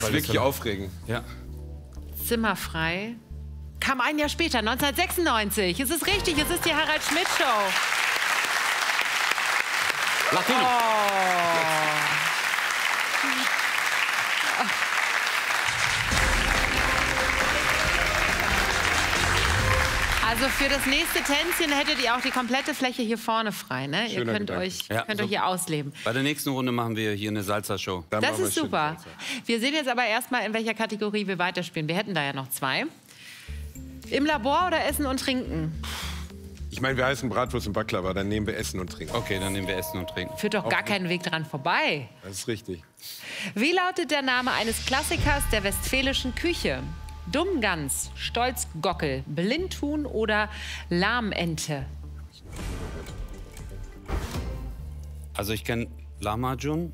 Das ist wirklich aufregend. Ja. Zimmerfrei kam ein Jahr später, 1996. Es ist richtig, es ist die Harald Schmidt Show. Latino. Also für das nächste Tänzchen hättet ihr auch die komplette Fläche hier vorne frei, ne? Ihr könnt euch hier ausleben. Bei der nächsten Runde machen wir hier eine Salsa-Show. Das ist super. Wir sehen jetzt aber erstmal, in welcher Kategorie wir weiterspielen. Wir hätten da ja noch zwei. Im Labor oder Essen und Trinken? Ich meine, wir heißen Bratwurst und Baklava, dann nehmen wir Essen und Trinken. Okay, dann nehmen wir Essen und Trinken. Führt doch gar keinen Weg dran vorbei. Das ist richtig. Wie lautet der Name eines Klassikers der westfälischen Küche? Dummgans, Stolzgockel, Blindhuhn oder Lahmente? Also ich kenne Lahmacun.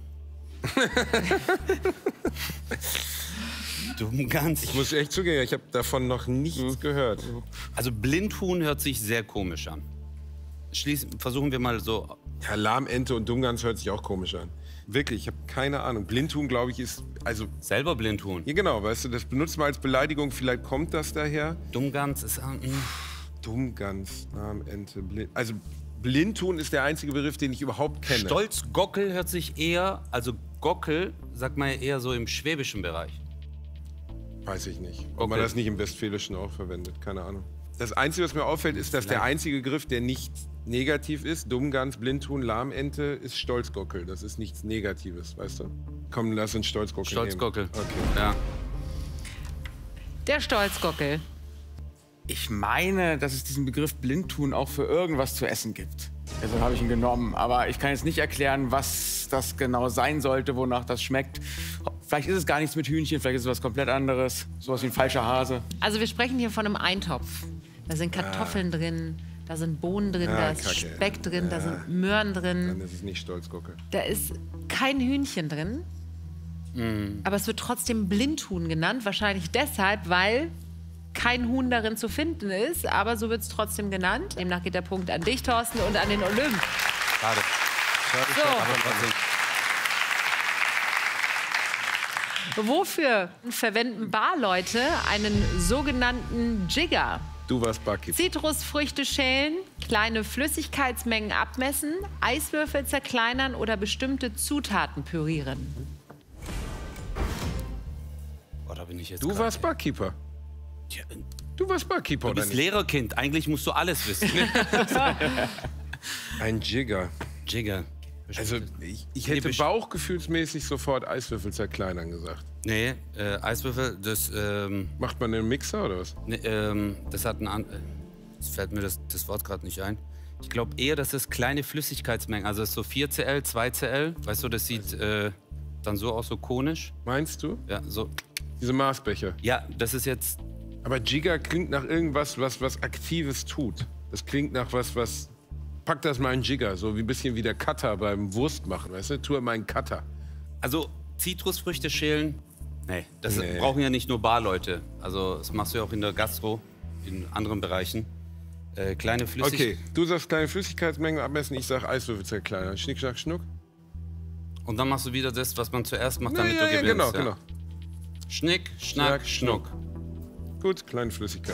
Dummgans. Ich muss echt zugeben, ich habe davon noch nichts gehört. Also Blindhuhn hört sich sehr komisch an. Versuchen wir mal so. Ja, Lahmente und Dummgans hört sich auch komisch an. Wirklich, ich habe keine Ahnung. Blindhuhn, glaube ich, ist... Also, selber Blindhuhn. Ja, genau, weißt du, das benutzt man als Beleidigung, vielleicht kommt das daher. Dummgans ist... Dummgans, Lahmente, Also Blindhuhn ist der einzige Begriff, den ich überhaupt kenne. Stolzgockel hört sich eher... Also Gockel sagt man ja eher so im schwäbischen Bereich. Weiß ich nicht. Ob man das nicht im Westfälischen auch verwendet, keine Ahnung. Das Einzige, was mir auffällt, ist, dass der einzige Begriff, der nicht negativ ist, Dummgans, Blindhuhn, Lahmente, ist Stolzgockel. Das ist nichts Negatives, weißt du? Komm, lass uns Stolzgockel nehmen. Stolzgockel. Okay. Ja. Der Stolzgockel. Ich meine, dass es diesen Begriff Blindhuhn auch für irgendwas zu essen gibt. Also habe ich ihn genommen. Aber ich kann jetzt nicht erklären, was das genau sein sollte, wonach das schmeckt. Vielleicht ist es gar nichts mit Hühnchen, vielleicht ist es was komplett anderes. Sowas wie ein falscher Hase. Also wir sprechen hier von einem Eintopf. Da sind Kartoffeln drin, da sind Bohnen drin, da ist Speck drin, da sind Möhren drin. Dann ist es nicht Stolzgockel. Da ist kein Hühnchen drin. Aber es wird trotzdem Blindhuhn genannt. Wahrscheinlich deshalb, weil kein Huhn darin zu finden ist. Aber so wird es trotzdem genannt. Demnach geht der Punkt an dich, Thorsten, und an den Olymp. Schade. So. Wofür verwenden Barleute einen sogenannten Jigger? Du warst Barkeeper. Zitrusfrüchte schälen, kleine Flüssigkeitsmengen abmessen, Eiswürfel zerkleinern oder bestimmte Zutaten pürieren. Oh, da bin ich jetzt Du warst Barkeeper. Ja, Du warst Barkeeper, du bist Lehrerkind. Eigentlich musst du alles wissen. Ein Jigger. Jigger. Also ich hätte bauchgefühlsmäßig sofort Eiswürfel zerkleinern gesagt. Nee, Eiswürfel, das... Macht man einen Mixer oder was? Nee, das hat ein... Jetzt fällt mir das Wort gerade nicht ein. Ich glaube eher, dass es kleine Flüssigkeitsmengen, also das ist so 4cl, 2cl, weißt du, das sieht dann so aus, so konisch. Meinst du? Ja, so. Diese Maßbecher. Ja, das ist jetzt... Aber Jigger klingt nach irgendwas, was Aktives tut. Das klingt nach was... Pack das mal in Jigger, so wie ein bisschen wie der Cutter beim Wurstmachen, weißt du? Tu mal einen Cutter. Also Zitrusfrüchte schälen, nee, das brauchen ja nicht nur Barleute. Also das machst du ja auch in der Gastro, in anderen Bereichen. Kleine Flüssigkeiten. Okay, du sagst kleine Flüssigkeitsmengen abmessen, ich sag Eiswürfel zerkleinern. Schnick, schnack, schnuck. Und dann machst du wieder das, was man zuerst macht, damit du gewinnst. Genau. Schnick, schnack, schnuck. Gut, kleine Flüssigkeit.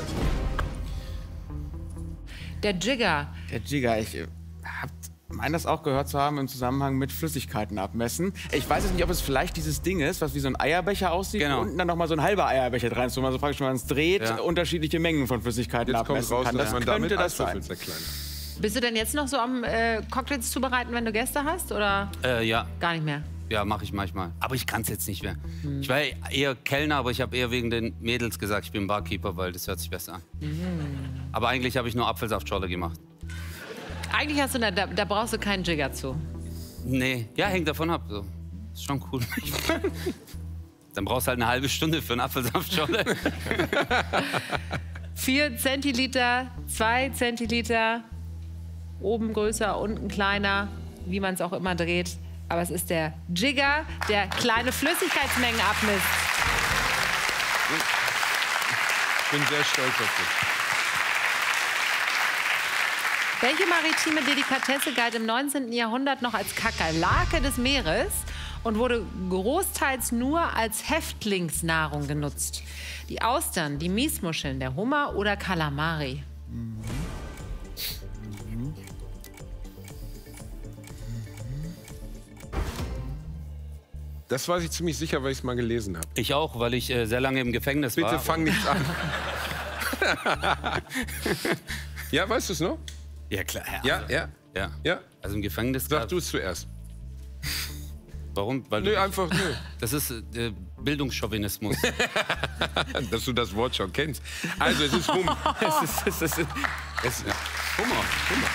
Der Jigger. Der Jigger, ich meine das auch gehört zu haben im Zusammenhang mit Flüssigkeiten abmessen. Ich weiß jetzt nicht, ob es vielleicht dieses Ding ist, was wie so ein Eierbecher aussieht. Genau. Und unten dann noch mal so ein halber Eierbecher dran ist, wo man so praktisch, wenn man es dreht, unterschiedliche Mengen von Flüssigkeiten Jetzt kommt abmessen raus, kann. dass Das man damit könnte das Eiswürfel sein. zerkleinern. Bist du denn jetzt noch so am Cocktails zubereiten, wenn du Gäste hast? Oder Ja. gar nicht mehr? Ja, mache ich manchmal. Aber ich kann es jetzt nicht mehr. Ich war eher Kellner, aber ich habe eher wegen den Mädels gesagt, ich bin Barkeeper, weil das hört sich besser an. Aber eigentlich habe ich nur Apfelsaftschorle gemacht. Eigentlich hast du da brauchst du keinen Jigger zu. Nee, ja, hängt davon ab. So. Ist schon cool. Dann brauchst du halt eine halbe Stunde für einen Apfelsaftschorle. 4 Zentiliter, 2 Zentiliter, oben größer, unten kleiner, wie man es auch immer dreht. Aber es ist der Jigger, der kleine Flüssigkeitsmengen abmisst. Ich bin sehr stolz auf dich. Welche maritime Delikatesse galt im 19. Jahrhundert noch als Kakerlake des Meeres und wurde großteils nur als Häftlingsnahrung genutzt. Die Austern, die Miesmuscheln, der Hummer oder Kalamari? Das weiß ich ziemlich sicher, weil ich es mal gelesen habe. Ich auch, weil ich sehr lange im Gefängnis war. Bitte fang nichts an. Ja, weißt du es noch? Ja, klar. Ja. Also im Gefängnis. Sag du es zuerst. Warum? Weil Nö, einfach nö. Das ist Bildungschauvinismus. Dass du das Wort schon kennst. Also es ist Hummer. Es ist Hummer.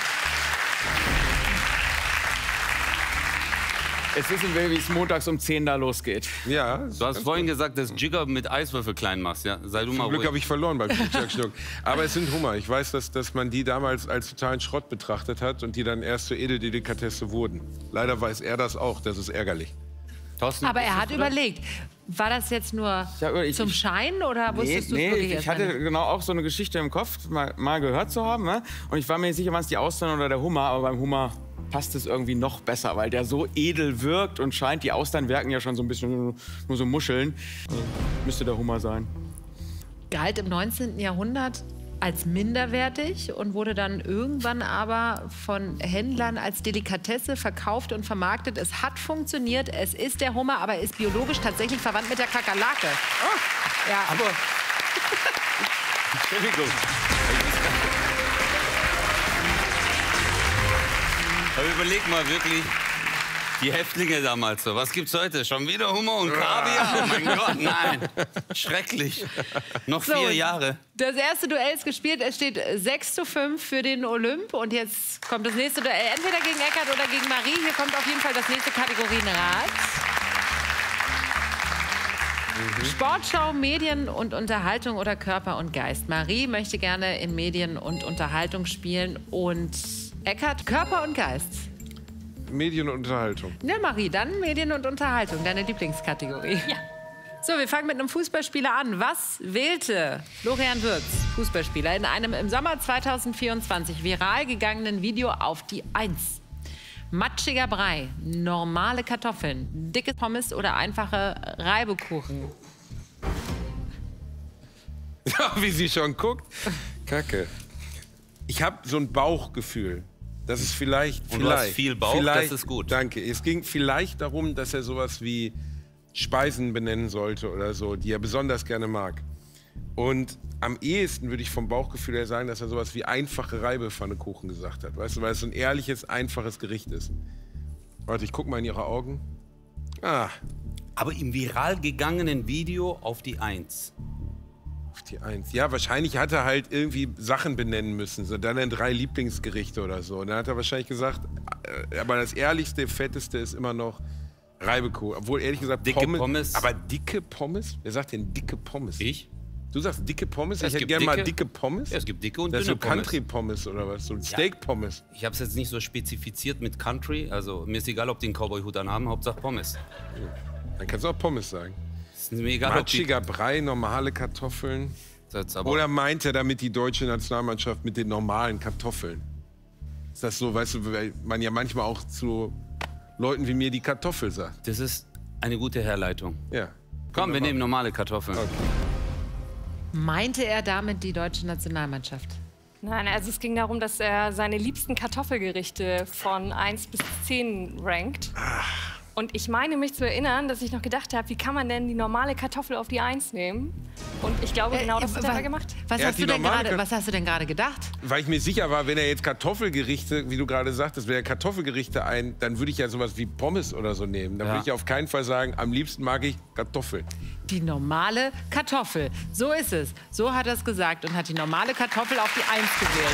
Es wissen wir, wie es montags um 10 da losgeht. Ja. Du hast vorhin gesagt, dass Jigger mit Eiswürfel klein machst. Ja? Sei du mal Zum Glück ruhig. habe ich verloren beim Schnick. Aber es sind Hummer. Ich weiß, dass man die damals als totalen Schrott betrachtet hat und die dann erst zur Edeldelikatesse wurden. Leider weiß er das auch. Das ist ärgerlich. Thorsten, Aber er hat überlegt, war das jetzt nur zum Schein oder wusstest du es wirklich erst? Ich hatte genau auch so eine Geschichte im Kopf, mal gehört zu haben. Ne? Und ich war mir nicht sicher, waren es die Austern oder der Hummer. Aber beim Hummer passt es irgendwie noch besser, weil der so edel wirkt und scheint. Die Austern wirken ja schon so ein bisschen nur so Muscheln. Also müsste der Hummer sein. Galt im 19. Jahrhundert als minderwertig und wurde dann irgendwann aber von Händlern als Delikatesse verkauft und vermarktet. Es hat funktioniert, es ist der Hummer, aber ist biologisch tatsächlich verwandt mit der Kakerlake. Oh. Ja. Aber Entschuldigung. Aber überleg mal wirklich, die Häftlinge damals so. Was gibt's heute? Schon wieder Hummer und Kaviar? Oh mein Gott, nein. Schrecklich. Noch 4 Jahre. Das erste Duell ist gespielt. Es steht 6:5 für den Olymp. Und jetzt kommt das nächste Duell. Entweder gegen Eckart oder gegen Marie. Hier kommt auf jeden Fall das nächste Kategorienrad. Sportschau, Medien und Unterhaltung oder Körper und Geist. Marie möchte gerne in Medien und Unterhaltung spielen. Und Eckart, Körper und Geist. Medien und Unterhaltung. Na, Marie, dann Medien und Unterhaltung, deine Lieblingskategorie. Ja. So, wir fangen mit einem Fußballspieler an. Was wählte Florian Wirtz, Fußballspieler, in einem im Sommer 2024 viral gegangenen Video auf die 1? Matschiger Brei, normale Kartoffeln, dicke Pommes oder einfache Reibekuchen? Ja, wie sie schon guckt. Kacke. Ich habe so ein Bauchgefühl. Das ist vielleicht. Und du hast viel Bauch, das ist gut. Danke. Es ging vielleicht darum, dass er sowas wie Speisen benennen sollte oder so, die er besonders gerne mag. Und am ehesten würde ich vom Bauchgefühl her sagen, dass er sowas wie einfache Reibepfannekuchen gesagt hat. Weißt du, weil es so ein ehrliches, einfaches Gericht ist. Warte, ich guck mal in ihre Augen. Ah. Aber im viral gegangenen Video auf die 1. Auf die 1. Ja, wahrscheinlich hat er halt irgendwie Sachen benennen müssen. So dann 3 Lieblingsgerichte oder so. Und dann hat er wahrscheinlich gesagt, aber das ehrlichste, fetteste ist immer noch Reibekuchen. Obwohl, ehrlich gesagt, dicke Pommes. Aber dicke Pommes? Wer sagt denn dicke Pommes? Ich? Du sagst dicke Pommes? Ja, ich hätte gerne mal dicke Pommes. Ja, es gibt dicke und das dünne ist so Country-Pommes oder was? So Steak-Pommes. Ich habe es jetzt nicht so spezifiziert mit Country. Also mir ist egal, ob die einen Cowboy-Hut anhaben, Hauptsache Pommes. Dann kannst du auch Pommes sagen. Ist mir egal, Matschiger Brei, normale Kartoffeln. Oder meint er damit die deutsche Nationalmannschaft mit den normalen Kartoffeln? Ist das so, weißt du, weil man ja manchmal auch zu Leuten wie mir die Kartoffel sagt? Das ist eine gute Herleitung. Ja. Komm, wir nehmen normale Kartoffeln. Okay. Meinte er damit die deutsche Nationalmannschaft? Nein, also es ging darum, dass er seine liebsten Kartoffelgerichte von 1 bis 10 rankt. Und ich meine mich zu erinnern, dass ich noch gedacht habe, wie kann man denn die normale Kartoffel auf die 1 nehmen? Und ich glaube, genau das hat er gemacht. Was hast du denn gerade gedacht? Weil ich mir sicher war, wenn er jetzt Kartoffelgerichte, wie du gerade sagtest, wenn er Kartoffelgerichte dann würde ich ja sowas wie Pommes oder so nehmen. Dann würde ich auf keinen Fall sagen, am liebsten mag ich Kartoffeln. Die normale Kartoffel. So ist es. So hat er es gesagt und hat die normale Kartoffel auf die 1 gewählt.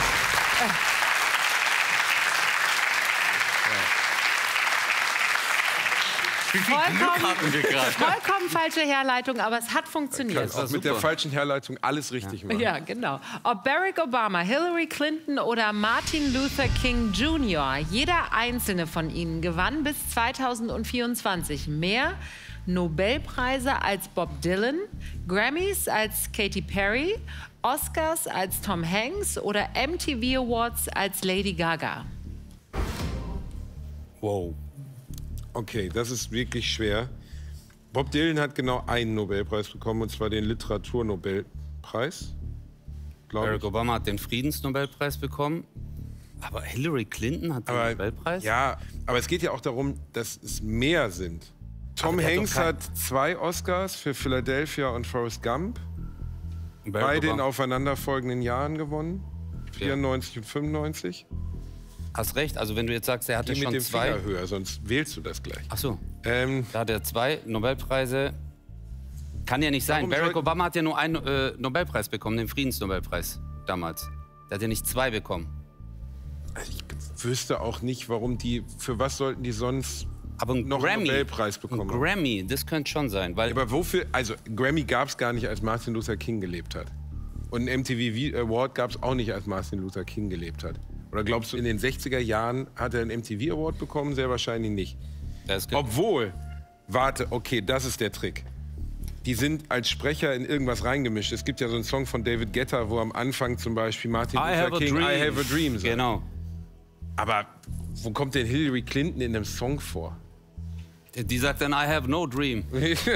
Vollkommen falsche Herleitung, aber es hat funktioniert. Auch mit der falschen Herleitung alles richtig machen. Ja, genau. Ob Barack Obama, Hillary Clinton oder Martin Luther King Jr., jeder einzelne von ihnen gewann bis 2024 mehr Nobelpreise als Bob Dylan, Grammys als Katy Perry, Oscars als Tom Hanks oder MTV Awards als Lady Gaga. Wow. Okay, das ist wirklich schwer. Bob Dylan hat genau einen Nobelpreis bekommen, und zwar den Literaturnobelpreis. Barack Obama hat den Friedensnobelpreis bekommen. Aber Hillary Clinton hat den Nobelpreis? Ja, aber es geht ja auch darum, dass es mehr sind. Tom Hanks hat 2 Oscars für Philadelphia und Forrest Gump. Beide in aufeinanderfolgenden Jahren gewonnen. 94 und 95. Hast recht, also wenn du jetzt sagst, er hatte schon 2... mit dem Finger höher, sonst wählst du das gleich. Ach so, da hat er 2 Nobelpreise. Kann ja nicht sein. Barack Obama hat ja nur einen Nobelpreis bekommen, den Friedensnobelpreis damals. Der hat ja nicht 2 bekommen. Also ich wüsste auch nicht, warum für was sollten die sonst noch einen Nobelpreis bekommen? Ein Grammy, das könnte schon sein. Weil aber wofür, also Grammy gab es gar nicht, als Martin Luther King gelebt hat. Und einen MTV Award gab es auch nicht, als Martin Luther King gelebt hat. Oder glaubst du, in den 60er Jahren hat er einen MTV Award bekommen? Sehr wahrscheinlich nicht. Obwohl, warte, okay, das ist der Trick. Die sind als Sprecher in irgendwas reingemischt. Es gibt ja so einen Song von David Guetta, wo am Anfang zum Beispiel Martin Luther King I Have a Dream sagt. Genau. Aber wo kommt denn Hillary Clinton in einem Song vor? Die sagt dann I have no dream.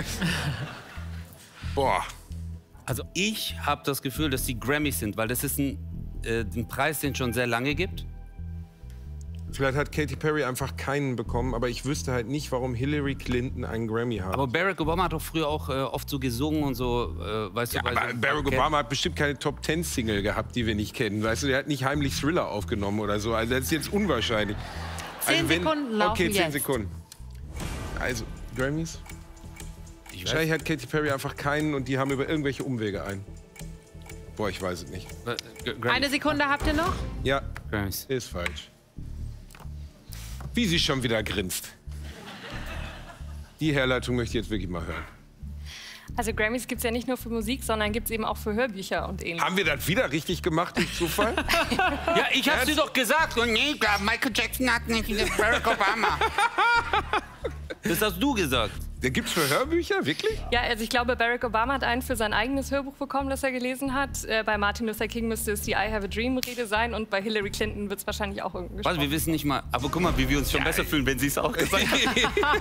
Boah. Also ich habe das Gefühl, dass die Grammys sind, weil das ist ein Preis, den es schon sehr lange gibt. Vielleicht hat Katy Perry einfach keinen bekommen, aber ich wüsste halt nicht, warum Hillary Clinton einen Grammy hat. Aber Barack Obama hat doch früher auch oft so gesungen und so, weißt du. Aber Barack Obama hat bestimmt keine Top-10-Single gehabt, die wir nicht kennen. Weißt du, der hat nicht heimlich Thriller aufgenommen oder so. Also das ist jetzt unwahrscheinlich. 10 Sekunden laufen okay, 10 jetzt. Sekunden. Also, Grammys? Wahrscheinlich hat Katy Perry einfach keinen und die haben über irgendwelche Umwege einen. Boah, ich weiß es nicht. Eine Sekunde habt ihr noch? Ja, Grammys. Ist falsch. Wie sie schon wieder grinst. Die Herleitung möchte ich jetzt wirklich mal hören. Also Grammys gibt es ja nicht nur für Musik, sondern gibt es eben auch für Hörbücher und ähnliches. Haben wir das wieder richtig gemacht durch Zufall? Ja, ich hab's dir doch gesagt. Und nee, Michael Jackson hat nicht Barack Obama. Das hast du gesagt. Den gibt's für Hörbücher, wirklich? Ja, also ich glaube, Barack Obama hat einen für sein eigenes Hörbuch bekommen, das er gelesen hat. Bei Martin Luther King müsste es die I Have a Dream-Rede sein und bei Hillary Clinton wird es wahrscheinlich auch irgendein gesprochen. Also wir wissen nicht mal, aber guck mal, wie wir uns schon besser fühlen, wenn sie es auch gesagt hat.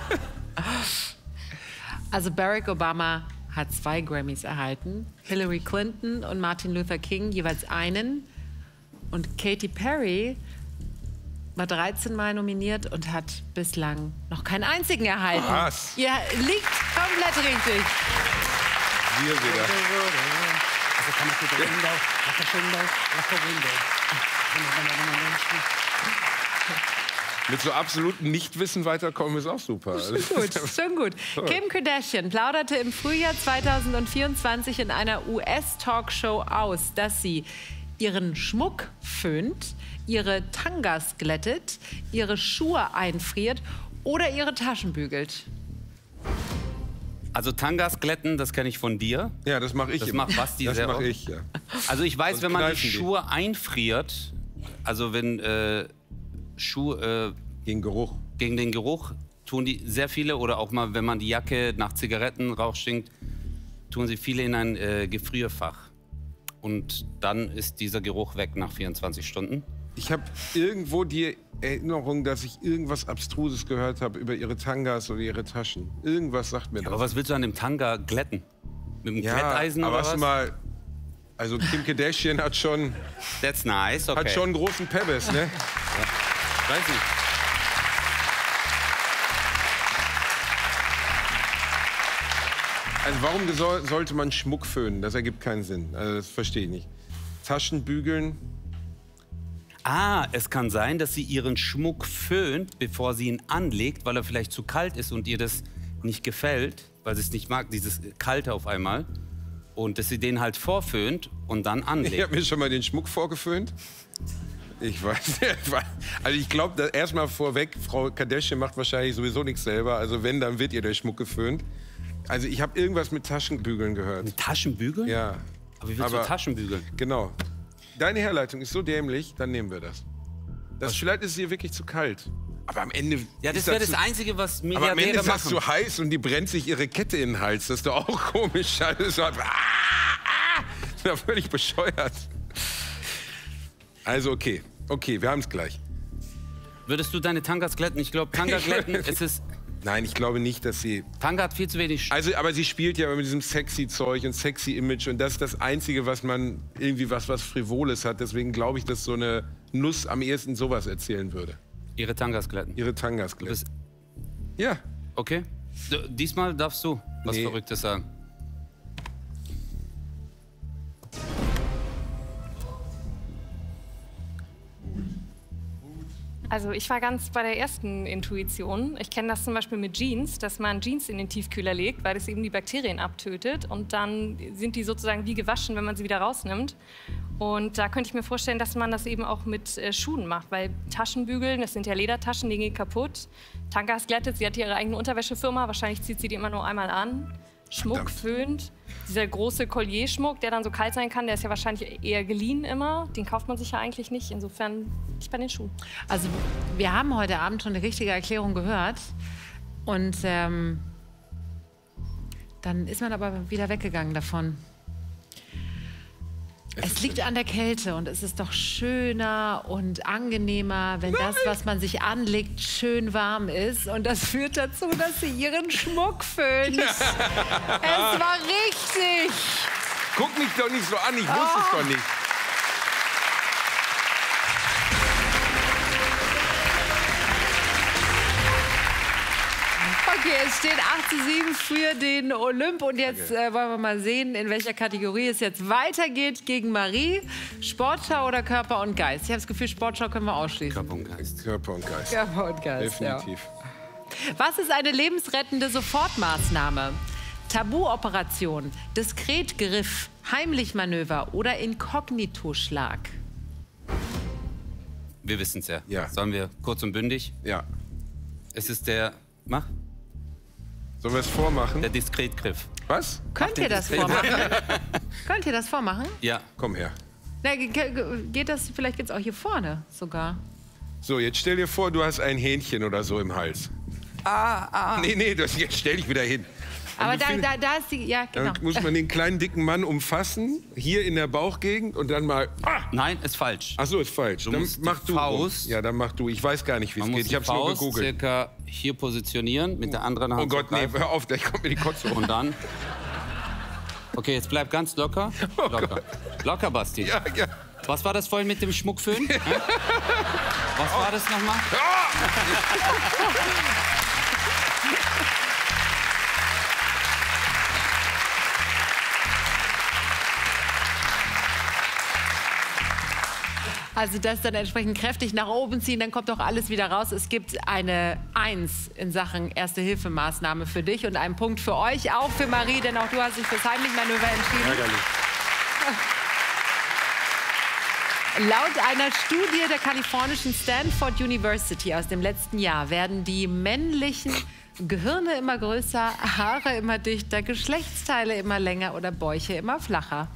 Also Barack Obama hat 2 Grammys erhalten. Hillary Clinton und Martin Luther King jeweils einen. Und Katy Perry war 13 Mal nominiert und hat bislang noch keinen einzigen erhalten. Was? Ihr liegt komplett richtig. Wir wieder. Mit so absolutem Nichtwissen weiterkommen ist auch super. Schon gut. Kim Kardashian plauderte im Frühjahr 2024 in einer US-Talkshow aus, dass sie ihren Schmuck föhnt, ihre Tangas glättet, ihre Schuhe einfriert oder ihre Taschen bügelt. Also Tangas glätten, das kenne ich von dir. Ja, das mache ich Das immer. macht Basti Das sehr mache oft. ich, ja. Also ich weiß, Sonst wenn man die kneifen die. Schuhe einfriert, also wenn Schuhe Gegen Geruch. gegen den Geruch tun die sehr viele, oder auch mal, wenn man die Jacke nach Zigarettenrauch stinkt, tun sie viele in ein Gefrierfach. Und dann ist dieser Geruch weg nach 24 Stunden. Ich habe irgendwo die Erinnerung, dass ich irgendwas Abstruses gehört habe über ihre Tangas oder ihre Taschen. Irgendwas sagt mir das. Aber was willst du an dem Tanga glätten? Mit dem Glätteisen aber oder hast du was? mal, also Kim Kardashian hat schon That's nice, okay. einen großen Pebbles, ne? Weiß nicht. Also warum sollte man Schmuck föhnen? Das ergibt keinen Sinn. Also das verstehe ich nicht. Taschen bügeln. Ah, es kann sein, dass sie ihren Schmuck föhnt, bevor sie ihn anlegt, weil er vielleicht zu kalt ist und ihr das nicht gefällt, weil sie es nicht mag, dieses Kalte auf einmal. Und dass sie den halt vorföhnt und dann anlegt. Ich habe mir schon mal den Schmuck vorgeföhnt. Ich weiß nicht. Also ich glaube, erstmal vorweg, Frau Kardashian macht wahrscheinlich sowieso nichts selber. Also wenn, dann wird ihr der Schmuck geföhnt. Also ich habe irgendwas mit Taschenbügeln gehört. Mit Taschenbügeln? Ja. Aber wie willst du Taschenbügeln? Genau. Deine Herleitung ist so dämlich, dann nehmen wir das. Vielleicht ist es ihr wirklich zu kalt. Aber am Ende. Ja, das wäre das Einzige, was Aber am Ende Milliardäre ist das machen. zu heiß und die brennt sich ihre Kette in den Hals. Das ist doch auch komisch. Das ist doch völlig bescheuert. Also okay. Okay, wir haben es gleich. Würdest du deine Tangas glätten? Ich glaube, Tanga glätten, es ist... Nein, ich glaube nicht, dass sie... Tanga hat viel zu wenig... Also, aber sie spielt ja mit diesem sexy Zeug und sexy Image und das ist das Einzige, was man irgendwie was Frivoles hat. Deswegen glaube ich, dass so eine Nuss am ehesten sowas erzählen würde. Ihre Tangas glätten. Ihre Tangas glätten. Ja. Okay. Diesmal darfst du was Nee. Verrücktes sagen. Also ich war ganz bei der ersten Intuition. Ich kenne das zum Beispiel mit Jeans, dass man Jeans in den Tiefkühler legt, weil es eben die Bakterien abtötet. Und dann sind die sozusagen wie gewaschen, wenn man sie wieder rausnimmt. Und da könnte ich mir vorstellen, dass man das eben auch mit Schuhen macht. Weil Taschenbügeln, das sind ja Ledertaschen, die gehen kaputt. Tangas glättet, sie hat ihre eigene Unterwäschefirma. Wahrscheinlich zieht sie die immer nur einmal an. Schmuck föhnt. Dieser große Collierschmuck, der dann so kalt sein kann, der ist ja wahrscheinlich eher geliehen immer. Den kauft man sich ja eigentlich nicht. Insofern nicht bei den Schuhen. Also wir haben heute Abend schon eine richtige Erklärung gehört. Und dann ist man aber wieder weggegangen davon. Es liegt an der Kälte und es ist doch schöner und angenehmer, wenn das, was man sich anlegt, schön warm ist. Und das führt dazu, dass sie ihren Schmuck föhnt. Es war richtig. Guck mich doch nicht so an, ich wusste es doch nicht. Okay, es steht 8:7 für den Olymp. Und jetzt wollen wir mal sehen, in welcher Kategorie es jetzt weitergeht gegen Marie. Sportschau oder Körper und Geist? Ich habe das Gefühl, Sportschau können wir ausschließen. Körper und Geist. Körper und Geist. Körper und Geist, Definitiv. Ja. Was ist eine lebensrettende Sofortmaßnahme? Tabuoperation, Diskretgriff, Heimlichmanöver oder Inkognitoschlag? Wir wissen es ja. Ja. Sollen wir kurz und bündig? Ja. Es ist der... Mach. Sollen wir es vormachen? Der Diskretgriff. Was? Könnt ihr das vormachen? Könnt ihr das vormachen? Ja. Komm her. Na, geht das, vielleicht geht's auch hier vorne sogar. So, jetzt stell dir vor, du hast ein Hähnchen oder so im Hals. Nee, jetzt stell dich wieder hin. Aber du findest- da ist die, ja genau. Dann muss man den kleinen, dicken Mann umfassen, hier in der Bauchgegend und dann mal... Nein, ist falsch. Ach so, ist falsch. Du Dann musst mach die du. Faust- Ja, dann mach du. Ich weiß gar nicht, wie es Man muss geht. Ich die hab's nur Faust gegoogelt. circa hier positionieren, mit der anderen Hand Oh Gott, nee, zugreifen. hör auf, gleich kommt mir die Kotze hoch. Und dann... Okay, jetzt bleib ganz locker. Locker. Locker, Basti. Ja, ja. Was war das vorhin mit dem Schmuckföhn? Hä? Was war das nochmal? Also das dann entsprechend kräftig nach oben ziehen, dann kommt doch alles wieder raus. Es gibt eine 1 in Sachen Erste-Hilfe-Maßnahme für dich und einen Punkt für euch, auch für Marie, denn auch du hast dich fürs Heimlichmanöver entschieden. Ärgerlich. Laut einer Studie der kalifornischen Stanford University aus dem letzten Jahr werden die männlichen Gehirne immer größer, Haare immer dichter, Geschlechtsteile immer länger oder Bäuche immer flacher.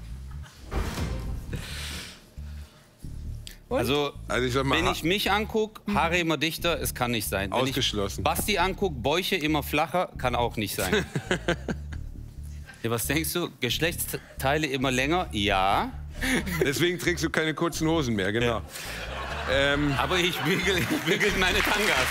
Also, Also ich sag mal, wenn ich mich angucke, Haare immer dichter, es kann nicht sein. Wenn Ausgeschlossen. ich Basti angucke, Bäuche immer flacher, kann auch nicht sein. Ja, was denkst du? Geschlechtsteile immer länger? Ja. deswegen trägst du keine kurzen Hosen mehr, genau. Aber ich bügel meine Tangas.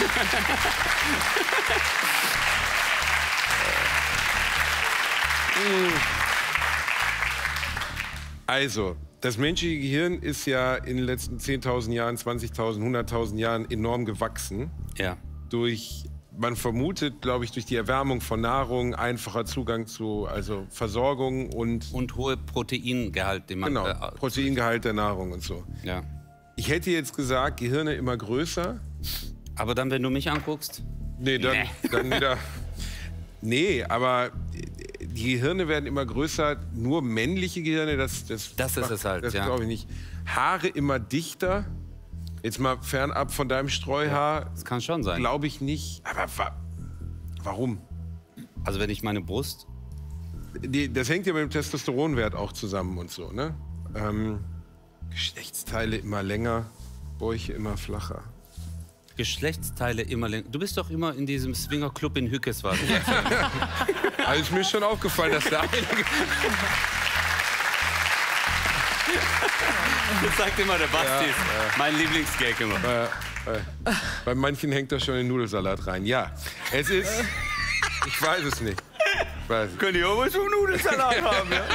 Also, das menschliche Gehirn ist ja in den letzten 10.000 Jahren, 20.000, 100.000 Jahren enorm gewachsen. Ja. Man vermutet, glaube ich, durch die Erwärmung von Nahrung, einfacher Zugang zu Versorgung und Und hohe Proteingehalt, den man... genau, Proteingehalt der Nahrung und so. Ja. Ich hätte jetzt gesagt, Gehirne immer größer. Aber dann, wenn du mich anguckst, Nee, dann wieder. Nee, aber die Gehirne werden immer größer. Nur männliche Gehirne, das ist es halt, Das ja. glaube ich nicht. Haare immer dichter. Jetzt mal fernab von deinem Streuhaar. das kann schon sein. Glaube ich nicht. Aber warum? Also wenn ich meine Brust... Das hängt ja mit dem Testosteronwert auch zusammen und so, ne? Geschlechtsteile immer länger, Bäuche immer flacher. Geschlechtsteile immer länger. Du bist doch immer in diesem Swingerclub in Hückeswagen. Also ist mir schon aufgefallen, dass da einige... Das sagt immer der Basti. Mein Lieblingsgag immer. Bei manchen hängt das schon in den Nudelsalat rein. Ja, es ist... Ich weiß es nicht. Könnt ihr auch was zum Nudelsalat haben, ja?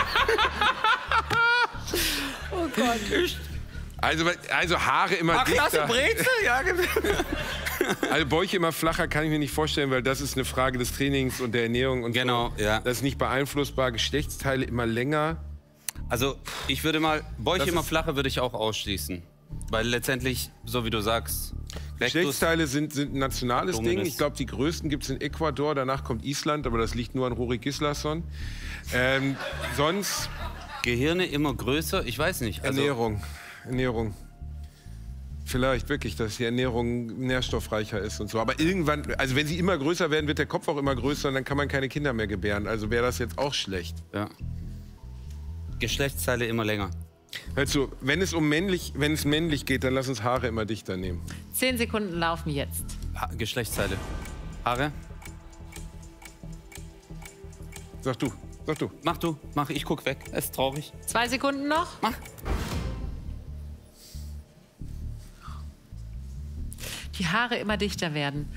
Oh Gott. Also Haare immer dichter. Brezel? Ja, Also Bäuche immer flacher kann ich mir nicht vorstellen, weil das ist eine Frage des Trainings und der Ernährung und Genau, so. ja. Das ist nicht beeinflussbar. Geschlechtsteile immer länger. Also ich würde mal, Bäuche Das immer ist- flacher würde ich auch ausschließen. Weil letztendlich, so wie du sagst, Rectus, Geschlechtsteile sind ein nationales Dominus. Ding. Ich glaube, die größten gibt es in Ecuador, danach kommt Island, aber das liegt nur an Rory Gislason. Sonst Gehirne immer größer, ich weiß nicht. Also, Ernährung. Vielleicht wirklich, dass die Ernährung nährstoffreicher ist und so. Aber irgendwann, also wenn sie immer größer werden, wird der Kopf auch immer größer und dann kann man keine Kinder mehr gebären. Also wäre das jetzt auch schlecht. Ja. Geschlechtsteile immer länger. Hör zu, wenn es männlich geht, dann lass uns Haare immer dichter nehmen. 10 Sekunden laufen jetzt. Geschlechtsteile. Haare? Sag du. Mach, ich guck weg. Es ist traurig. 2 Sekunden noch. Mach. Die Haare immer dichter werden.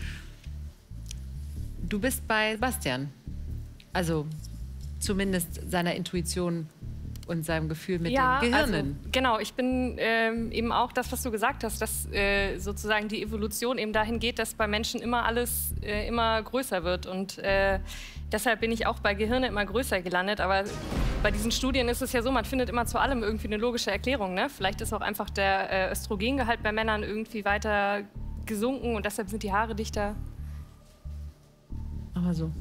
Du bist bei Bastian. Also zumindest seiner Intuition und seinem Gefühl mit den Gehirnen. Also, genau, ich bin eben auch das, was du gesagt hast, dass sozusagen die Evolution eben dahin geht, dass bei Menschen immer alles immer größer wird. Und deshalb bin ich auch bei Gehirne immer größer gelandet. Aber bei diesen Studien ist es ja so, man findet immer zu allem irgendwie eine logische Erklärung. Ne? Vielleicht ist auch einfach der Östrogengehalt bei Männern irgendwie weiter gesunken und deshalb sind die Haare dichter. Aber so.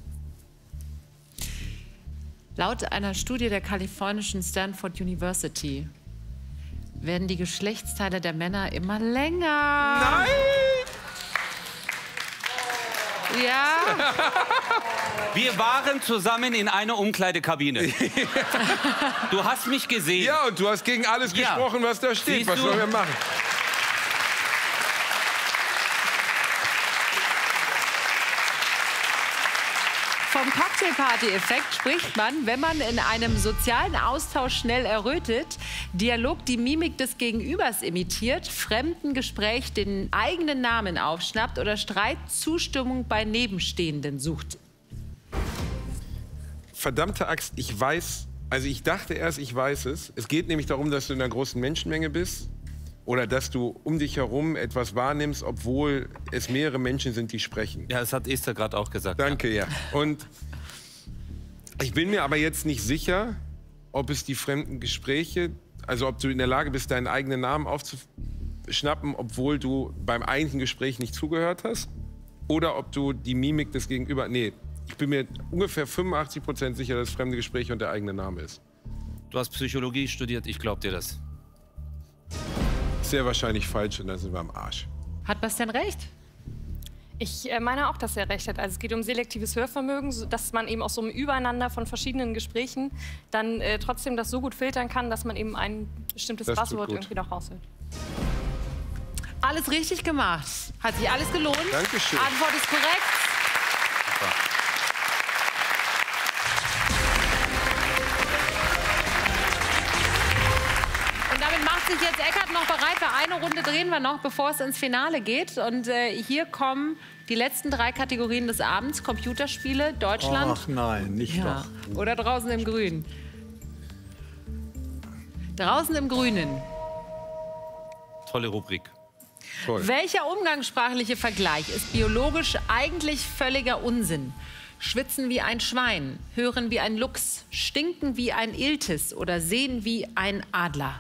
Laut einer Studie der kalifornischen Stanford University werden die Geschlechtsteile der Männer immer länger. Nein! Ja, Wir waren zusammen in einer Umkleidekabine. Du hast mich gesehen. Ja, und du hast gegen alles Ja. gesprochen, was da steht. Siehst Was du? sollen wir machen? vom Cocktailparty-Effekt spricht man, wenn man in einem sozialen Austausch schnell errötet, Dialog die Mimik des Gegenübers imitiert, fremden Gespräch den eigenen Namen aufschnappt oder Streit Zustimmung bei Nebenstehenden sucht. Verdammte Axt, ich weiß, also ich dachte erst, ich weiß es. Es geht nämlich darum, dass du in einer großen Menschenmenge bist oder dass du um dich herum etwas wahrnimmst, obwohl es mehrere Menschen sind, die sprechen. Ja, das hat Esther gerade auch gesagt. Danke, ja. Und ich bin mir aber jetzt nicht sicher, ob es die fremden Gespräche, also ob du in der Lage bist, deinen eigenen Namen aufzuschnappen, obwohl du beim eigentlichen Gespräch nicht zugehört hast, oder ob du die Mimik des Gegenüber, nee, ich bin mir ungefähr 85% sicher, dass fremde Gespräche und der eigene Name ist. Du hast Psychologie studiert, ich glaub dir das. Sehr wahrscheinlich falsch und dann sind wir am Arsch. Hat Bastian recht? Ich meine auch, dass er recht hat. Also es geht um selektives Hörvermögen, dass man eben aus so einem Übereinander von verschiedenen Gesprächen dann trotzdem das so gut filtern kann, dass man eben ein bestimmtes Das tut Buzzword gut. irgendwie noch raushört. Alles richtig gemacht. Hat sich alles gelohnt. Dankeschön. Antwort ist korrekt. Und damit macht sich jetzt Eckart noch bereit. Für eine Runde drehen wir noch, bevor es ins Finale geht. Und hier kommen die letzten 3 Kategorien des Abends. Computerspiele, Deutschland. Ach nein, nicht Ja. doch. Oder draußen im Grün. Draußen im Grünen. Tolle Rubrik. Toll. Welcher umgangssprachliche Vergleich ist biologisch eigentlich völliger Unsinn? Schwitzen wie ein Schwein, hören wie ein Luchs, stinken wie ein Iltis oder sehen wie ein Adler?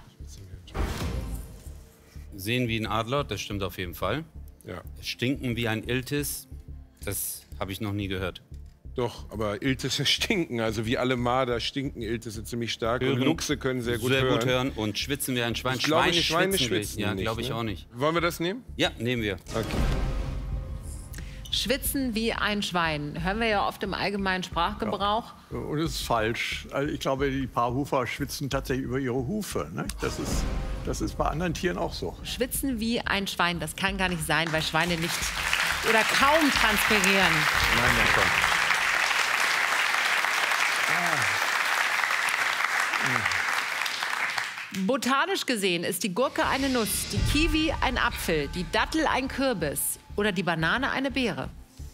Sehen wie ein Adler, das stimmt auf jeden Fall. Ja, Stinken wie ein Iltis, das habe ich noch nie gehört. doch, aber Iltisse stinken, also wie alle Marder stinken Iltisse ziemlich stark und Luchse können sehr gut hören. und schwitzen wie ein Schwein. Ich glaube, Schweine schwitzen schwitzen Ja, nicht, glaube ich ne? auch nicht. Wollen wir das nehmen? Ja, nehmen wir. Okay. Schwitzen wie ein Schwein. Hören wir ja oft im allgemeinen Sprachgebrauch. Und das ist falsch. Also ich glaube, die Paarhufer schwitzen tatsächlich über ihre Hufe. Ne? Das ist bei anderen Tieren auch so. Schwitzen wie ein Schwein, das kann gar nicht sein, weil Schweine nicht oder kaum transpirieren. Nein, nein, komm. Botanisch gesehen ist die Gurke eine Nuss, die Kiwi ein Apfel, die Dattel ein Kürbis oder die Banane eine Beere.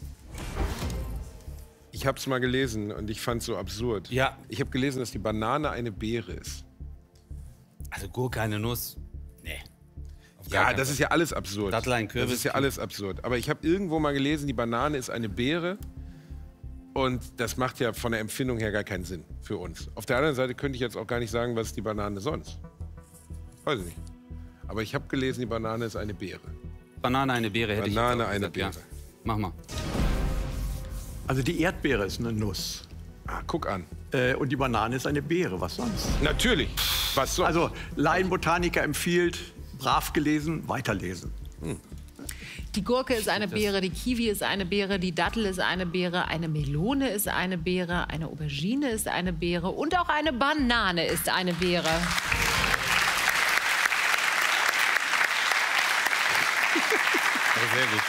Ich habe es mal gelesen und ich fand es so absurd. Ja. Ich habe gelesen, dass die Banane eine Beere ist. Also Gurke, eine Nuss. Nee. Ja, das ist ja alles absurd. Dattel, ein Kürbis. Das ist ja alles absurd. Aber ich habe irgendwo mal gelesen, die Banane ist eine Beere. Und das macht ja von der Empfindung her gar keinen Sinn für uns. Auf der anderen Seite könnte ich jetzt auch gar nicht sagen, was ist die Banane sonst. Weiß ich nicht. Aber ich habe gelesen, die Banane ist eine Beere. Banane, eine Beere hätte Banane, ich jetzt eine auch gesagt, Beere. Ja. Mach mal. Also die Erdbeere ist eine Nuss. Ah, guck an. Und die Banane ist eine Beere. Was sonst? Natürlich. Was sonst? Also Laienbotaniker empfiehlt, brav gelesen, weiterlesen. Die Gurke ist eine Beere, die Kiwi ist eine Beere, die Dattel ist eine Beere, eine Melone ist eine Beere, eine Aubergine ist eine Beere und auch eine Banane ist eine Beere. Sehr gut.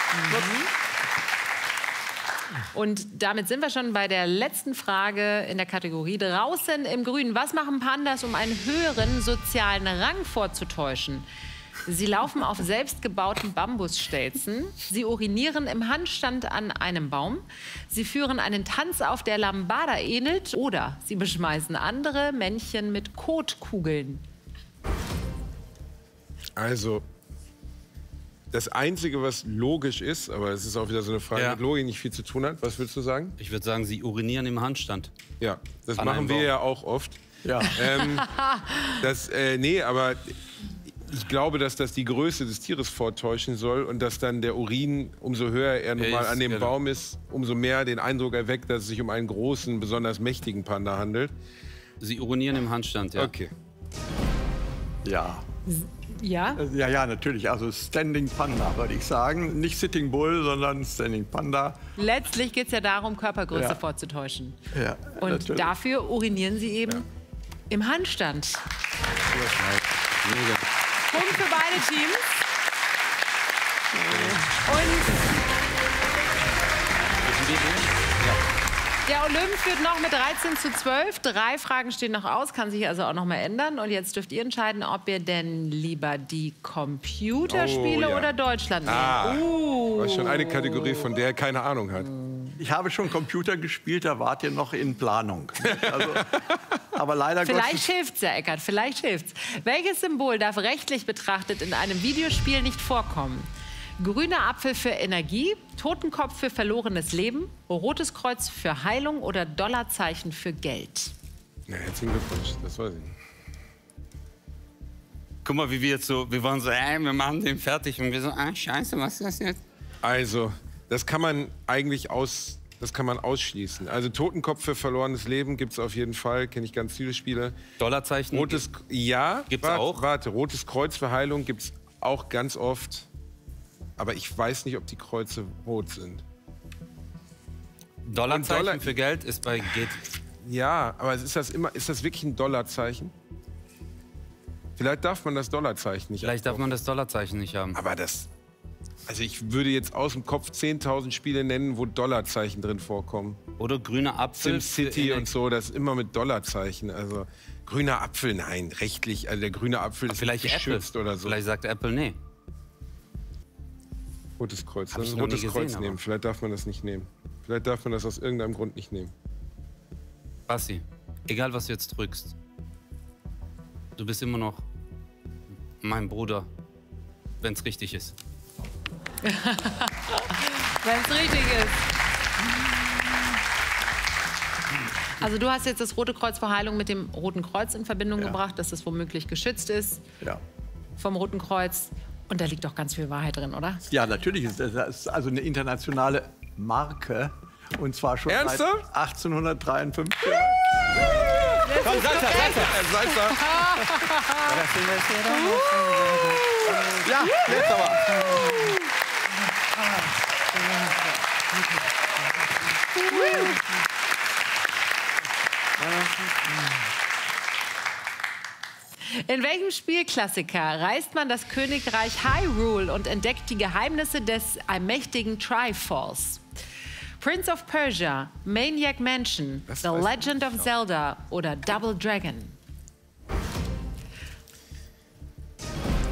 Und damit sind wir schon bei der letzten Frage in der Kategorie draußen im Grünen. Was machen Pandas, um einen höheren sozialen Rang vorzutäuschen? Sie laufen auf selbstgebauten Bambusstelzen. Sie urinieren im Handstand an einem Baum. Sie führen einen Tanz auf, der Lambada ähnelt. Oder sie beschmeißen andere Männchen mit Kotkugeln. Also, das Einzige, was logisch ist, aber es ist auch wieder so eine Frage, Ja. mit Logik nicht viel zu tun hat. Was würdest du sagen? Ich würde sagen, sie urinieren im Handstand. Ja, das An machen einem wir Baum. ja auch oft. Ja. Nee, aber ich glaube, dass das die Größe des Tieres vortäuschen soll und dass dann der Urin, umso höher er nun mal Ist, an dem genau. Baum ist, umso mehr den Eindruck erweckt, dass es sich um einen großen, besonders mächtigen Panda handelt. Sie urinieren im Handstand, ja. Okay. Ja. Ja? Ja, natürlich. Also Standing Panda, würde ich sagen. Nicht Sitting Bull, sondern Standing Panda. Letztlich geht es ja darum, Körpergröße Ja. vorzutäuschen. Ja, Und natürlich. dafür urinieren sie eben im Handstand. Mega. Punkt für beide Teams. Und der Olymp führt noch mit 13:12. 3 Fragen stehen noch aus, kann sich also auch noch mal ändern. Und jetzt dürft ihr entscheiden, ob ihr denn lieber die Computerspiele Oh, ja. oder Deutschland nehmt. War schon eine Kategorie, von der er keine Ahnung hat. Ich habe schon Computer gespielt, da wart ihr noch in Planung. Also, aber leider Vielleicht Gottes. hilft's ja, Eckart, vielleicht hilft's. Welches Symbol darf rechtlich betrachtet in einem Videospiel nicht vorkommen? Grüner Apfel für Energie, Totenkopf für verlorenes Leben, rotes Kreuz für Heilung oder Dollarzeichen für Geld? Na, herzlichen Glückwunsch, das weiß ich nicht. Guck mal, wie wir jetzt so, wir waren so, wir machen den fertig. Und wir so, scheiße, was ist das jetzt? Also, das kann man eigentlich ausschließen. Also Totenkopf für verlorenes Leben gibt es auf jeden Fall, kenne ich ganz viele Spiele. Dollarzeichen? Gibt's auch? Warte, rotes Kreuz für Heilung gibt es auch ganz oft. Aber ich weiß nicht, ob die Kreuze rot sind. Dollarzeichen Und Dollar- für Geld ist bei geht. Ja, aber ist das wirklich ein Dollarzeichen? Vielleicht darf man das Dollarzeichen nicht. Vielleicht darf man das Dollarzeichen nicht haben. Aber also ich würde jetzt aus dem Kopf 10.000 Spiele nennen, wo Dollarzeichen drin vorkommen. Oder grüner Apfel. SimCity für und so, das ist immer mit Dollarzeichen. Also grüner Apfel, nein, rechtlich. Also der grüne Apfel ist Vielleicht nicht Apple. geschützt oder so. Vielleicht sagt Apple, nee. Rotes Kreuz. Hab ich Lass noch ein rotes nie gesehen, Kreuz aber. nehmen. Vielleicht darf man das nicht nehmen. Vielleicht darf man das aus irgendeinem Grund nicht nehmen. Basti, egal was du jetzt drückst, du bist immer noch mein Bruder, wenn es richtig ist. Wenn es richtig ist. Also du hast jetzt das Rote Kreuz für Heilung mit dem Roten Kreuz in Verbindung gebracht, dass es womöglich geschützt ist Ja. vom Roten Kreuz. Und da liegt doch ganz viel Wahrheit drin, oder? Ja, natürlich. Das ist also eine internationale Marke. Und zwar schon Ernsthaft? seit 1853. Ja, jetzt aber. In welchem Spielklassiker reist man das Königreich Hyrule und entdeckt die Geheimnisse des allmächtigen Triforce? Prince of Persia, Maniac Mansion, Das The weiß ich Legend of Zelda oder Double Dragon?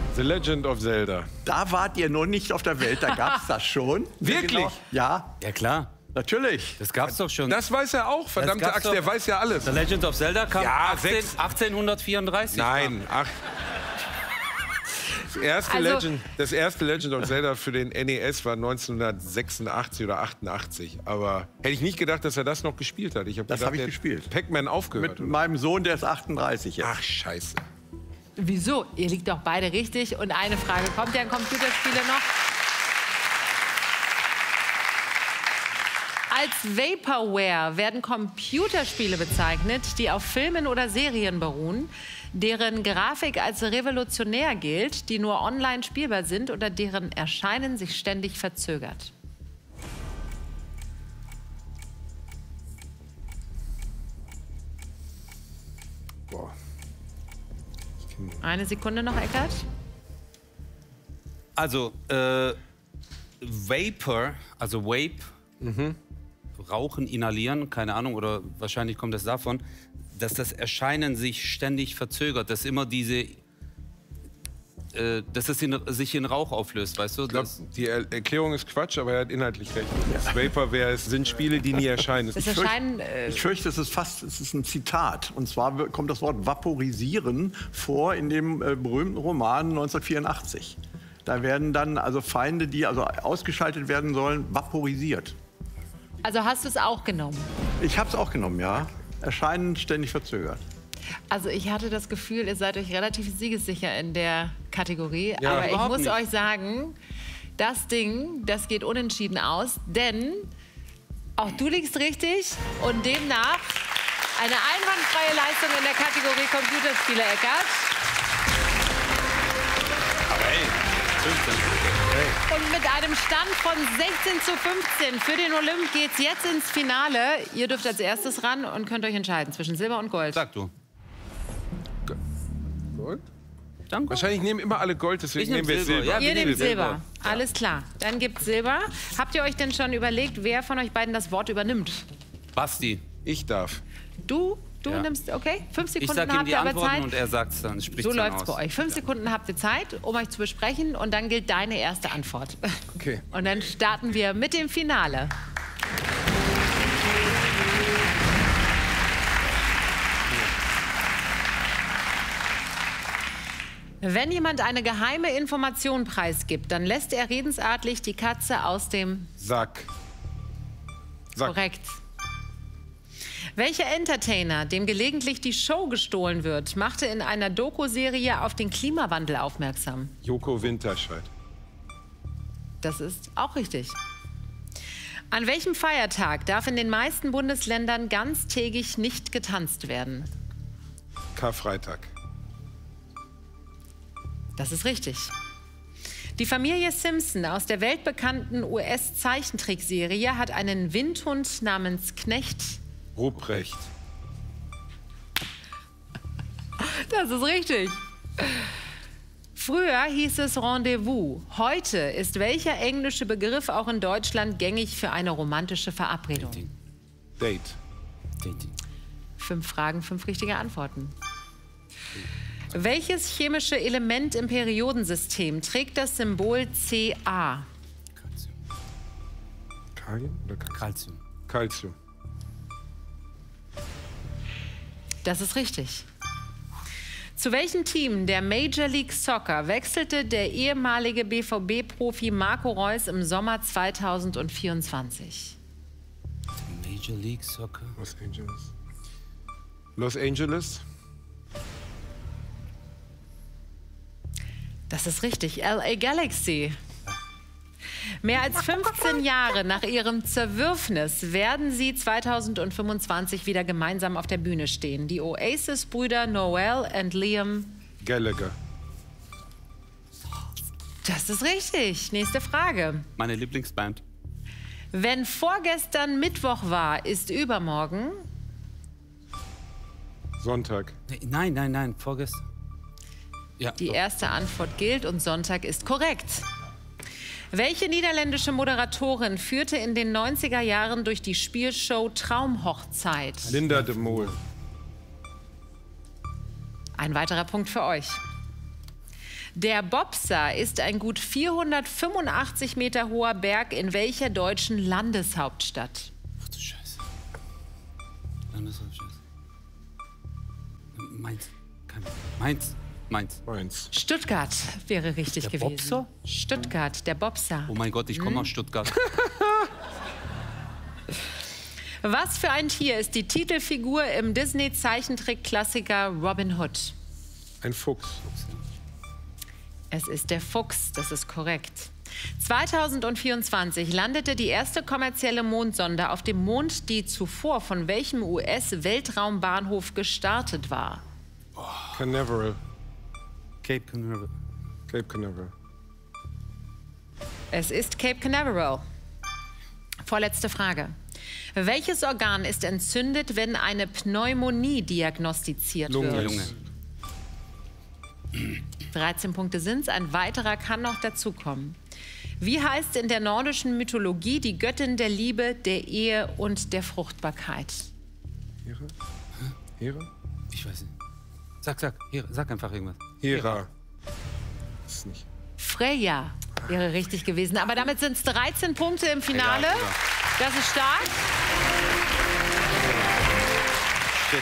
The Legend of Zelda. Da wart ihr noch nicht auf der Welt, da gab's das schon. Wirklich? Genau. Ja, Ja, klar. natürlich. Das gab's doch schon. Das weiß er auch, verdammte gab's Axt, doch. der weiß ja alles. The Legend of Zelda kam Ja, 1834. Nein, ach. Das erste Legend of Zelda für den NES war 1986 oder 88. Aber hätte ich nicht gedacht, dass er das noch gespielt hat. Das habe ich gespielt. Pac-Man aufgehört. Mit meinem Sohn, der ist 38 jetzt. Ach, scheiße. Wieso? Ihr liegt doch beide richtig. Und eine Frage, kommt ja ein Computerspiele noch? Als Vaporware werden Computerspiele bezeichnet, die auf Filmen oder Serien beruhen, deren Grafik als revolutionär gilt, die nur online spielbar sind oder deren Erscheinen sich ständig verzögert. Boah. Eine Sekunde noch, Eckart. Also, Vapor, also Vape, Rauchen, inhalieren, keine Ahnung, oder wahrscheinlich kommt das davon, dass das Erscheinen sich ständig verzögert, dass immer diese, dass es sich in Rauch auflöst, weißt du? Ich glaube, die Erklärung ist Quatsch, aber er hat inhaltlich recht. Das Vaporware sind Spiele, die nie erscheinen. Das Erscheinen, Ich fürchte, es ist ein Zitat. Und zwar kommt das Wort vaporisieren vor in dem berühmten Roman 1984. Da werden dann also Feinde, die also ausgeschaltet werden sollen, vaporisiert. also hast du es auch genommen? Ich habe es auch genommen, ja. Erscheinen ständig verzögert. Also ich hatte das Gefühl, ihr seid euch relativ siegessicher in der Kategorie. Ja, aber ich überhaupt muss nicht. euch sagen, das Ding, das geht unentschieden aus. Denn auch du liegst richtig und demnach eine einwandfreie Leistung in der Kategorie Computerspiele, Eckart. Und mit einem Stand von 16:15 für den Olymp geht's jetzt ins Finale. Ihr dürft als erstes ran und könnt euch entscheiden zwischen Silber und Gold. Sag du. Gold? Danke. Wahrscheinlich nehmen immer alle Gold, deswegen Ich nehm nehmen wir Silber, Silber. ja. Ihr wir nehmt nehmen Silber. Silber. Alles klar. Dann gibt's Silber. Habt ihr euch denn schon überlegt, wer von euch beiden das Wort übernimmt? Basti. Ich darf. Du Ja. nimmst, okay? 5 Ich Sekunden sag ihm habt die ihr aber Antworten Zeit. und er sagt's dann. Spricht's So dann läuft's aus. bei euch. 5 Sekunden habt ihr Zeit, um euch zu besprechen und dann gilt deine erste Antwort. Okay. Und dann starten wir mit dem Finale. Wenn jemand eine geheime Information preisgibt, dann lässt er redensartlich die Katze aus dem Sack. Sack. Korrekt. Welcher Entertainer, dem gelegentlich die Show gestohlen wird, machte in einer Doku-Serie auf den Klimawandel aufmerksam? Joko Winterscheid. Das ist auch richtig. An welchem Feiertag darf in den meisten Bundesländern ganztägig nicht getanzt werden? Karfreitag. Das ist richtig. Die Familie Simpson aus der weltbekannten US-Zeichentrickserie hat einen Windhund namens Knecht. Ruprecht. Das ist richtig. Früher hieß es Rendezvous. Heute ist welcher englische Begriff auch in Deutschland gängig für eine romantische Verabredung? Date. 5 Fragen, 5 richtige Antworten. Welches chemische Element im Periodensystem trägt das Symbol Ca? Kalium oder Calcium. Calcium. Das ist richtig. Zu welchem Team der Major League Soccer wechselte der ehemalige BVB-Profi Marco Reus im Sommer 2024? Major League Soccer. Los Angeles. Los Angeles. Das ist richtig. LA Galaxy. Mehr als 15 Jahre nach ihrem Zerwürfnis werden sie 2025 wieder gemeinsam auf der Bühne stehen. Die Oasis-Brüder Noel und Liam. Gallagher. Das ist richtig. Nächste Frage. Meine Lieblingsband. Wenn vorgestern Mittwoch war, ist übermorgen. Sonntag. Nein, vorgestern. Ja, Die doch. erste Antwort gilt und Sonntag ist korrekt. Welche niederländische Moderatorin führte in den 90er Jahren durch die Spielshow Traumhochzeit? Linda de Mol. Ein weiterer Punkt für euch. Der Bobser ist ein gut 485 Meter hoher Berg in welcher deutschen Landeshauptstadt? Ach du Scheiße. Landeshauptstadt. Mainz. Mainz. Stuttgart wäre richtig Der gewesen. Bobser? Stuttgart, der Bobser. Oh mein Gott, ich komme aus Stuttgart. Was für ein Tier ist die Titelfigur im Disney-Zeichentrick-Klassiker Robin Hood? Ein Fuchs. Es ist der Fuchs, das ist korrekt. 2024 landete die erste kommerzielle Mondsonde auf dem Mond, die zuvor von welchem US-Weltraumbahnhof gestartet war? Canaveral. Cape Canaveral. Cape Canaveral. Es ist Cape Canaveral. Vorletzte Frage. Welches Organ ist entzündet, wenn eine Pneumonie diagnostiziert Lunge. wird? Lunge. 13 Punkte sind's, ein weiterer kann noch dazukommen. Wie heißt in der nordischen Mythologie die Göttin der Liebe, der Ehe und der Fruchtbarkeit? Hera? Hera? Ich weiß nicht. Sag einfach irgendwas. Hera. Das ist nicht. Freya wäre richtig gewesen. Aber damit sind es 13 Punkte im Finale. Egal, Das ist stark. Shit.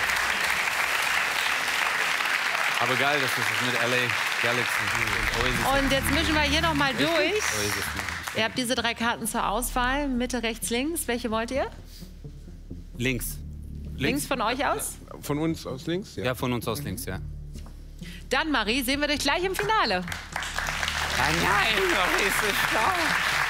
Aber geil, dass das mit LA Galaxy und Oasis. Und jetzt mischen wir hier noch mal durch. Oasis nicht. Ihr habt diese 3 Karten zur Auswahl. Mitte, rechts, links. Welche wollt ihr? Links. Links von euch aus? Von uns aus links? Ja, von uns aus links, ja. Dann, Marie, sehen wir dich gleich im Finale. Nein, Marie ist so stark.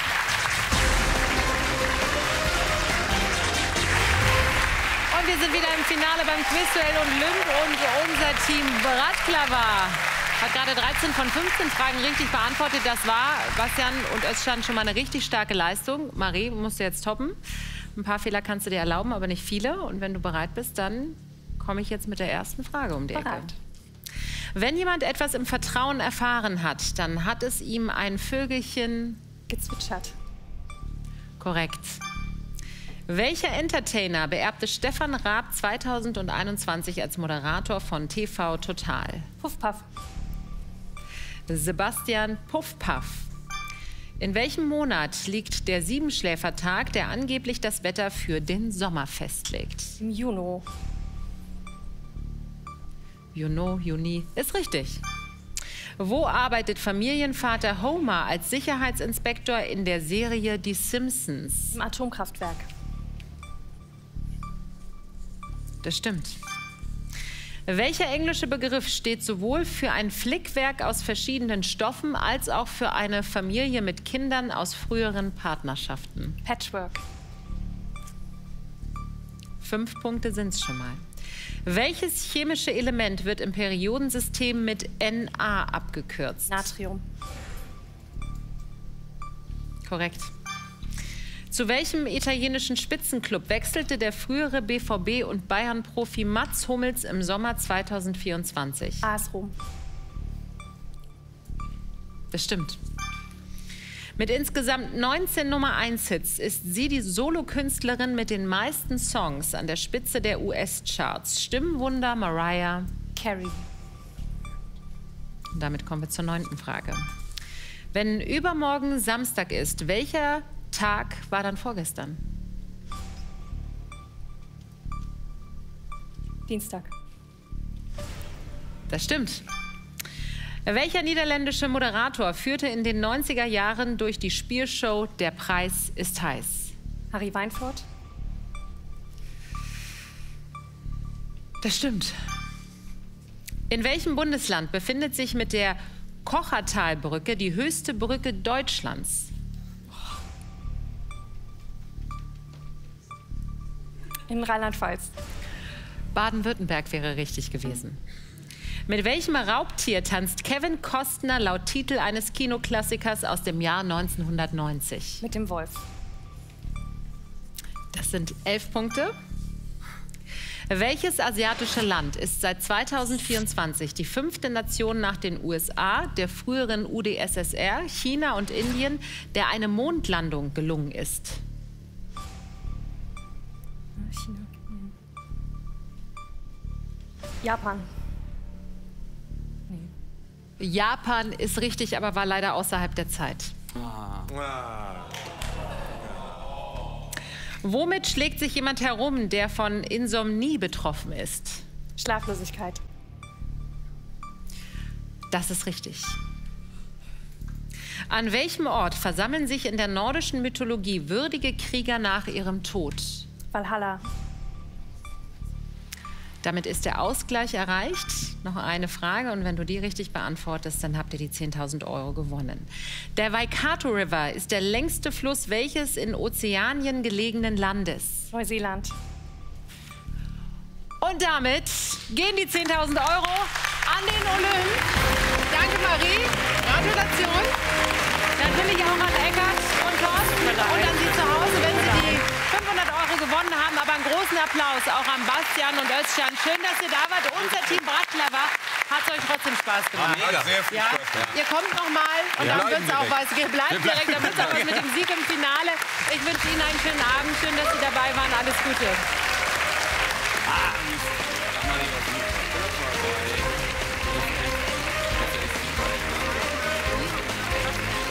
Und wir sind wieder im Finale beim Quizduell und Olymp und unser Team Bratislava hat gerade 13 von 15 Fragen richtig beantwortet. Das war, Bastian und Özcan, schon mal eine richtig starke Leistung. Marie, musst du jetzt toppen. Ein paar Fehler kannst du dir erlauben, aber nicht viele. Und wenn du bereit bist, dann komme ich jetzt mit der ersten Frage um die Ecke. Bereit. Wenn jemand etwas im Vertrauen erfahren hat, dann hat es ihm ein Vögelchen... Gezwitschert. Korrekt. Welcher Entertainer beerbte Stefan Raab 2021 als Moderator von TV Total? Puffpuff. Sebastian Puffpaff. In welchem Monat liegt der Siebenschläfertag, der angeblich das Wetter für den Sommer festlegt? Im Juni. Juni ist richtig. Wo arbeitet Familienvater Homer als Sicherheitsinspektor in der Serie Die Simpsons? Im Atomkraftwerk. Das stimmt. Welcher englische Begriff steht sowohl für ein Flickwerk aus verschiedenen Stoffen als auch für eine Familie mit Kindern aus früheren Partnerschaften? Patchwork. 5 Punkte sind es schon mal. Welches chemische Element wird im Periodensystem mit Na abgekürzt? Natrium. Korrekt. Zu welchem italienischen Spitzenclub wechselte der frühere BVB- und Bayern-Profi Mats Hummels im Sommer 2024? AS Rom. Das stimmt. Mit insgesamt 19 Nummer-1-Hits ist sie die Solokünstlerin mit den meisten Songs an der Spitze der US-Charts. Stimmenwunder Mariah Carey. Und damit kommen wir zur 9. Frage. Wenn übermorgen Samstag ist, welcher Tag war dann vorgestern? Dienstag. Das stimmt. Welcher niederländische Moderator führte in den 90er Jahren durch die Spielshow Der Preis ist heiß? Harry Weinfurt. Das stimmt. In welchem Bundesland befindet sich mit der Kochertalbrücke die höchste Brücke Deutschlands? In Rheinland-Pfalz. Baden-Württemberg wäre richtig gewesen. Mit welchem Raubtier tanzt Kevin Costner laut Titel eines Kinoklassikers aus dem Jahr 1990? Mit dem Wolf. Das sind 11 Punkte. Welches asiatische Land ist seit 2024 die 5. Nation nach den USA, der früheren UdSSR, China und Indien, der eine Mondlandung gelungen ist? China. Japan. Nee. Japan ist richtig, aber war leider außerhalb der Zeit. Womit schlägt sich jemand herum, der von Insomnie betroffen ist? Schlaflosigkeit. Das ist richtig. An welchem Ort versammeln sich in der nordischen Mythologie würdige Krieger nach ihrem Tod? Valhalla. Damit ist der Ausgleich erreicht. Noch eine Frage und wenn du die richtig beantwortest, dann habt ihr die 10.000 € gewonnen. Der Waikato River ist der längste Fluss welches in Ozeanien gelegenen Landes? Neuseeland. Und damit gehen die 10.000 € an den Olymp. Danke, Marie. Gratulation. Natürlich auch an Eckart und Thorsten und an Sie zu Hause, wenn Sie die 500 € gewonnen haben. Aber einen großen Applaus auch an Bastian und Özcan. Schön, dass ihr da wart. Unser Team Bratislava hat es euch trotzdem Spaß gemacht. Mega. Sehr viel Spaß. Ihr kommt noch mal und dann wird es auch was. Ihr bleibt direkt, dann wird es auch was mit dem Sieg im Finale. Ich wünsche Ihnen einen schönen Abend. Schön, dass Sie dabei waren. Alles Gute.